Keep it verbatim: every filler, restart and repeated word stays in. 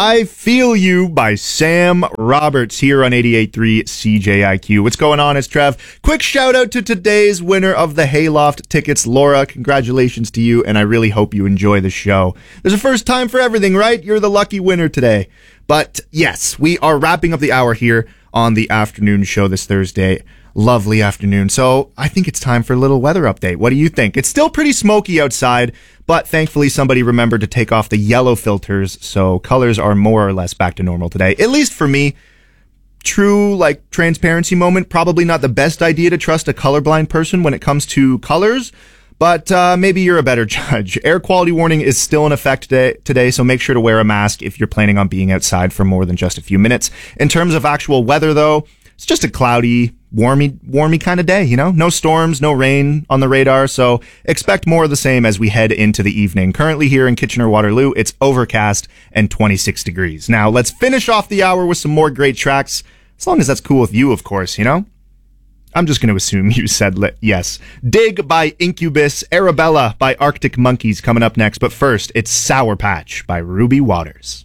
I Feel You by Sam Roberts here on eighty-eight point three C J I Q. What's going on? It's Trev. Quick shout out to today's winner of the Hayloft tickets, Laura. Congratulations to you, and I really hope you enjoy the show. There's a first time for everything, right? You're the lucky winner today. But yes, we are wrapping up the hour here on the afternoon show this Thursday. Lovely afternoon. So I think it's time for a little weather update. What do you think? It's still pretty smoky outside, but thankfully somebody remembered to take off the yellow filters, so colors are more or less back to normal today, at least for me. True, like, transparency moment. Probably not the best idea to trust a colorblind person when it comes to colors, but uh, maybe you're a better judge. Air quality warning is still in effect today, today, so make sure to wear a mask if you're planning on being outside for more than just a few minutes. In terms of actual weather, though, it's just a cloudy, warmy, warmy kind of day, you know? No storms, no rain on the radar, so expect more of the same as we head into the evening. Currently here in Kitchener-Waterloo, it's overcast and twenty-six degrees. Now, let's finish off the hour with some more great tracks, as long as that's cool with you, of course, you know? I'm just going to assume you said li- yes. Dig by Incubus, Arabella by Arctic Monkeys coming up next, but first, it's Sour Patch by Ruby Waters.